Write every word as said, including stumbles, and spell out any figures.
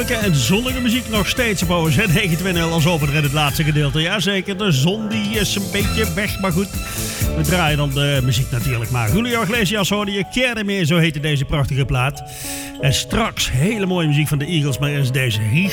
heerlijke en zonnige muziek nog steeds op O Z negenentwintig als over in het laatste gedeelte. Jazeker, de zon die is een beetje weg, maar goed. We draaien dan de muziek natuurlijk maar. Julio Iglesias hoorde je, Keer meer, zo heette deze prachtige plaat. En straks hele mooie muziek van de Eagles, maar is deze